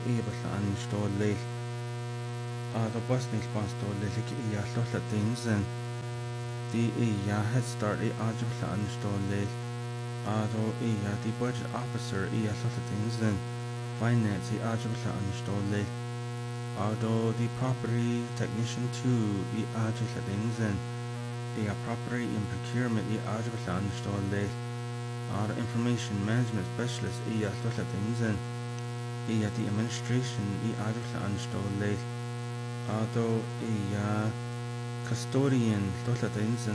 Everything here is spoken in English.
Ebel anstolle the bus nilpanstolle ja lolla tinsen the head start ajabla anstolle the budget officer lolla tinsen finance ajabla anstolle the property technician 2 ajabla tinsen property and procurement ajabla anstolle information management specialist lolla tinsen the administration ajabla anstolle custodian lolla tinsen